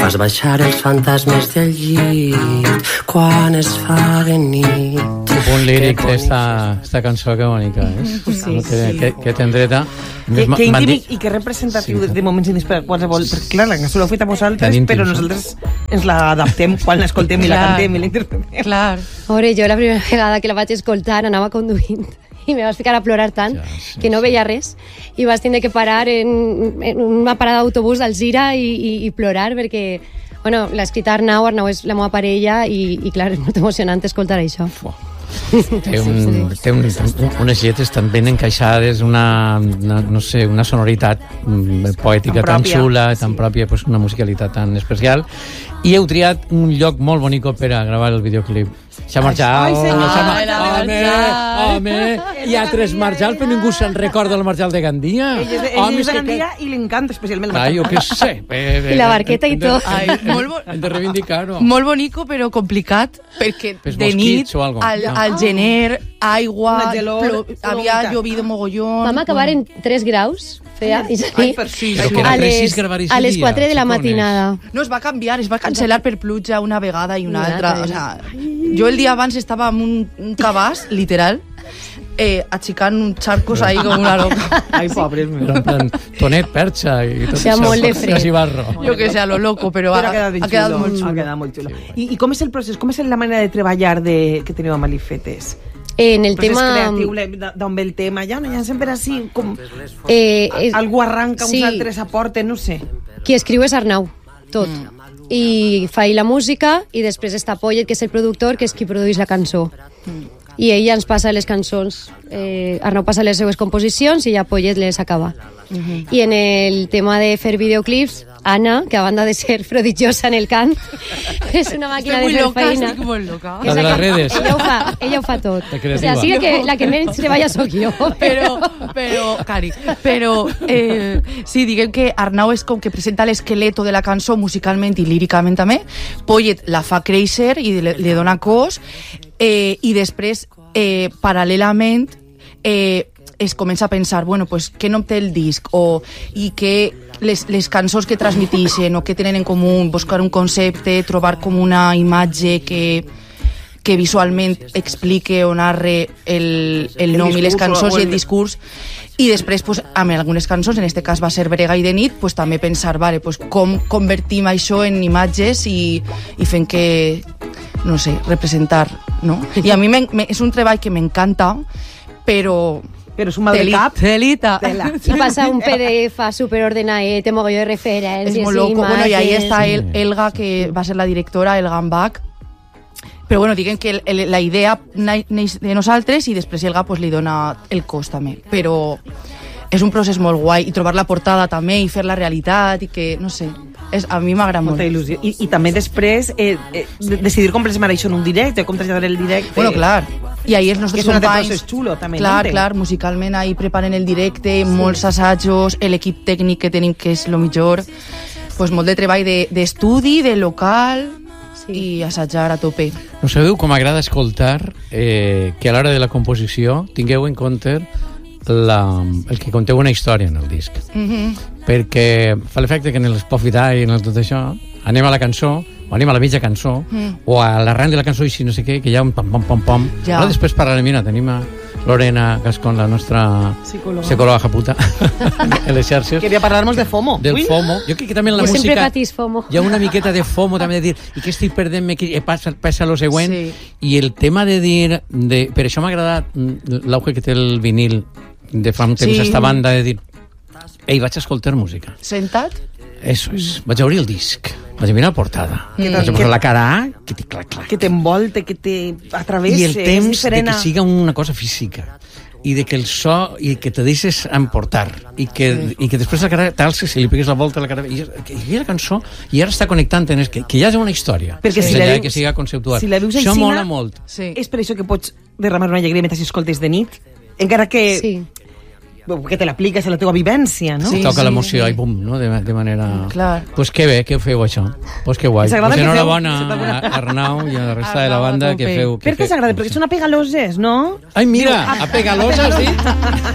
Fas baixar els fantasmes del llit quan es fa de nit. Un líric d'esta cançó, que bonica és. Sí, que tendreta. Que íntim i que representatiu de moments inesperats qualsevol. Perquè, clar, la cançó l'heu fet a vosaltres, però nosaltres ens l'adaptem quan l'escoltem i la cantem i la interpretem. Clar. Veure, jo la primera vegada que la vaig escoltar anava conduint i me vaig ficar a plorar tant que no veia res i vaig tindre que parar en una parada d'autobús d'Alzira i plorar perquè, bueno, l'ha escrit Arnau és la meva parella i clar, és molt emocionant escoltar això. Té unes lletres tan ben encaixades, una sonoritat poètica tan xula, tan pròpia, una musicalitat tan especial, i heu triat un lloc molt bonic per a gravar el videoclip. S'ha marxat. Home, hi ha 3 marxals, però ningú se'n recorda el marxal de Gandia. Ell és de Gandia i li encanta especialment el marxal. Jo què sé. I la barqueta i tot. Hem de reivindicar-ho. Molt bonico, però complicat, perquè de nit, al gener, aigua, havia llovido mogollón. Vam acabar en 3 graus, feia, a les 4 de la matinada. No, es va canviar, es va cancel·lar per pluja una vegada i una altra. O sea, jo el dia abans estava en un cabàs, literal, achicant charcos ahí com una loca. Ai, pobres meus. En plan, tonet, perxa i tot això. Molt de fred. Jo que sé, a lo loco, però ha quedat molt xulo. Ha quedat molt xulo. I com és el procés? Com és la manera de treballar que teniu a Malifetes? En el tema creatiu, d'on ve el tema, ja sempre així com algú arranca, uns altres aporten, no sé. Qui escriu és Arnau, tot. I fa la música i després està Pollet, que és el productor, que és qui produeix la cançó. I ella ens passa les cançons, Arnau passa les seues composicions i ja Pollet les acaba. I en el tema de fer videoclips, Anna, que a banda de ser prodigiosa en el cant, és una màquina de fer feina. Estic molt loca. La de les redes. Ella ho fa tot. O sea, sí que la que menys treballa sóc jo. Cari, sí, diguem que Arnau és com que presenta l'esqueleto de la cançó musicalment i líricament també. Pollet la fa créixer i li dona cos, i després, paral·lelament, es comença a pensar, bueno, pues, què no té el disc, i que les cançons que transmiteixen o que tenen en comú, buscar un concepte, trobar com una imatge que visualment explique o narre el nom i les cançons i el discurs, i després, pues, amb algunes cançons, en aquest cas va ser Brega i de nit, pues, també pensar, vale, pues, com convertim això en imatges i fent que, no sé, representar, no? I a mi és un treball que m'encanta, però és un mal de cap. Telita. I passa un PDF superordenadet, té mogolló de referències. És molt loco. Bueno, i ahí està Elga, que va ser la directora, Elga Ambach. Però bueno, diguem que la idea neix de nosaltres i després Elga pues, li dona el cos també. Però és un procés molt guai, i trobar la portada també, i fer la realitat, i que, no sé, a mi m'agrada molt. Molta il·lusió. I també després decidir com plasmar això en un directe, com traslladar el directe. Bueno, clar. I ahí els nostres companys... Que és un xulo, també. Clar, musicalment ahí preparen el directe, molts assajos, l'equip tècnic que tenim, que és el millor, pues molt de treball d'estudi, de local, i assajar a tope. No sabeu com m'agrada escoltar que a l'hora de la composició tingueu en compte el que conteu una història en el disc. Perquè fa l'efecte que en el Spotify i en tot això anem a la cançó, o anem a la mitja cançó, o a l'arran de la cançó i si no sé què, que hi ha un pam-pam-pam-pam. Però després parlarem, mira, tenim a Lorena Gascon, la nostra psicòloga japuta en les xarxes. Queria parlar-nos de FOMO. Del FOMO. Jo crec que també en la música... Jo sempre patís FOMO. Hi ha una miqueta de FOMO també de dir, i què estic perdent-me, passa lo següent. I el tema de dir... Per això m'ha agradat l'auge que té el vinil de fa un temps, esta banda, de dir, ei, vaig a escoltar música. Sentat? Eso és. Vaig a obrir el disc. Vaig a mirar la portada. Vaig a posar la cara A, que té clac-clac. Que t'envolte, que t'atravesse. I el temps de que siga una cosa física. I de que el so, i que te deixes emportar. I que després la cara t'alces i li pegues la volta a la cara. I la cançó, i ara està connectant en que hi hagi una història. Perquè si la que siga conceptual. Si la vius això mola molt. És per això que pots derramar una llàgrima mentre escoltes de nit, encara que te l'apliques a la teva vivència, no? Toca l'emoció i bum, no? De manera... Clar. Pues que bé que ho feu, això. Pues que guai. Pues enhorabona a Arnau i a la resta de la banda que feu... Per què s'agrada? Perquè són apegaloses, no? Ai, mira, apegaloses, has dit?